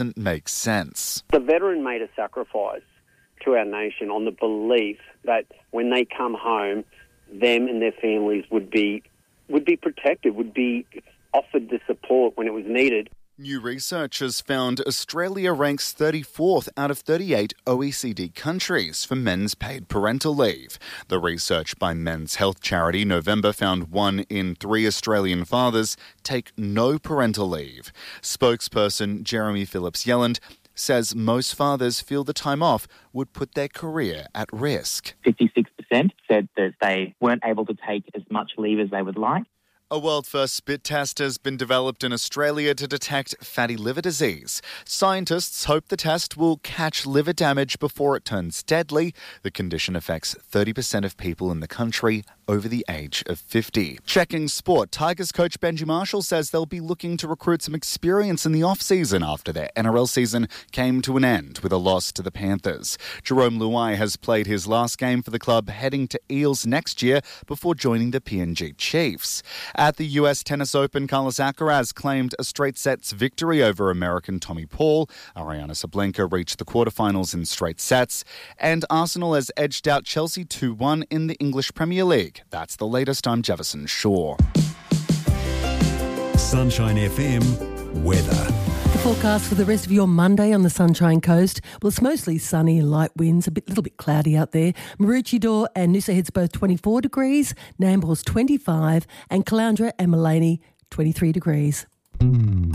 Makes sense. The veteran made a sacrifice to our nation on the belief that when they come home, them and their families would be protected, would be offered the support when it was needed. New research has found Australia ranks 34th out of 38 OECD countries for men's paid parental leave. The research by Men's Health Charity November found 1 in 3 Australian fathers take no parental leave. Spokesperson Jeremy Phillips-Yelland says most fathers feel the time off would put their career at risk. 56% said that they weren't able to take as much leave as they would like. A world-first spit test has been developed in Australia to detect fatty liver disease. Scientists hope the test will catch liver damage before it turns deadly. The condition affects 30% of people in the country over the age of 50. Checking sport, Tigers coach Benji Marshall says they'll be looking to recruit some experience in the off-season after their NRL season came to an end with a loss to the Panthers. Jerome Luai has played his last game for the club heading to Eels next year before joining the PNG Chiefs. At the US Tennis Open, Carlos Alcaraz claimed a straight sets victory over American Tommy Paul. Ariana Sabalenka reached the quarterfinals in straight sets. And Arsenal has edged out Chelsea 2-1 in the English Premier League. That's the latest. I'm Jefferson Shaw. Sunshine FM weather. The forecast for the rest of your Monday on the Sunshine Coast. Well, it's mostly sunny and light winds, little bit cloudy out there. Maroochydore and Noosa Head's both 24 degrees, Nambour's 25, and Caloundra and Maleny 23 degrees.